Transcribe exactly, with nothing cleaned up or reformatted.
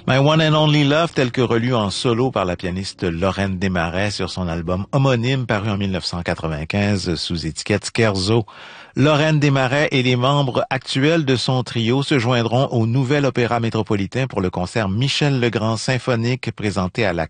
My One and Only Love, tel que relu en solo par la pianiste Lorraine Desmarais sur son album homonyme paru en mille neuf cent quatre-vingt-quinze sous étiquette Scherzo. Lorraine Desmarais et les membres actuels de son trio se joindront au Nouvel Opéra Métropolitain pour le concert Michel Legrand symphonique présenté à la